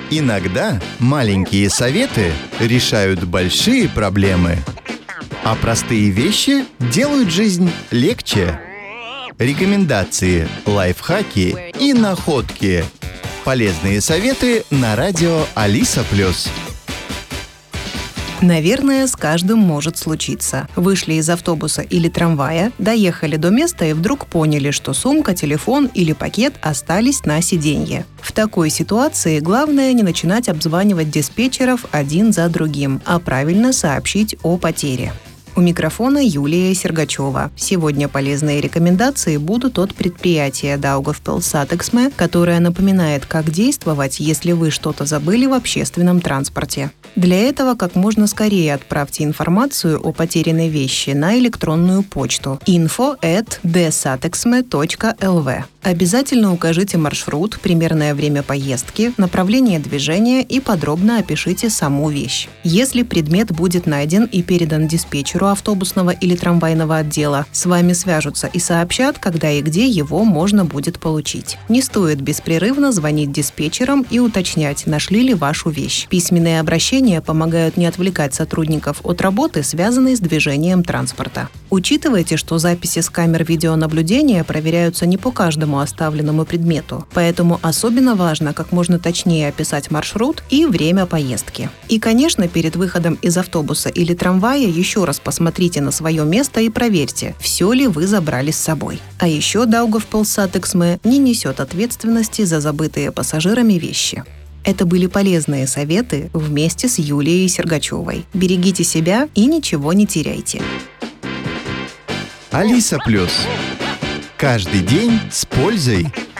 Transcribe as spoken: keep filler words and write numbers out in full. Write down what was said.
Иногда маленькие советы решают большие проблемы, а простые вещи делают жизнь легче. Рекомендации, лайфхаки и находки. Полезные советы на радио Алиса Плюс. Наверное, с каждым может случиться. Вышли из автобуса или трамвая, доехали до места и вдруг поняли, что сумка, телефон или пакет остались на сиденье. В такой ситуации главное не начинать обзванивать диспетчеров один за другим, а правильно сообщить о потере. У микрофона Юлия Сергачева. Сегодня полезные рекомендации будут от предприятия Daugavpils-Satiksme, которое напоминает, как действовать, если вы что-то забыли в общественном транспорте. Для этого как можно скорее отправьте информацию о потерянной вещи на электронную почту info at dsatiksme точка эл ви. Обязательно укажите маршрут, примерное время поездки, направление движения и подробно опишите саму вещь. Если предмет будет найден и передан диспетчеру автобусного или трамвайного отдела, с вами свяжутся и сообщат, когда и где его можно будет получить. Не стоит беспрерывно звонить диспетчерам и уточнять, нашли ли вашу вещь. Письменные обращения помогают не отвлекать сотрудников от работы, связанной с движением транспорта. Учитывайте, что записи с камер видеонаблюдения проверяются не по каждому оставленному предмету, поэтому особенно важно как можно точнее описать маршрут и время поездки. И, конечно, перед выходом из автобуса или трамвая еще раз посмотрите на свое место и проверьте, все ли вы забрали с собой. А еще Daugavpils-Satiksme не несет ответственности за забытые пассажирами вещи. Это были полезные советы вместе с Юлией Сергачевой. Берегите себя и ничего не теряйте. Алиса Плюс. Каждый день с пользой.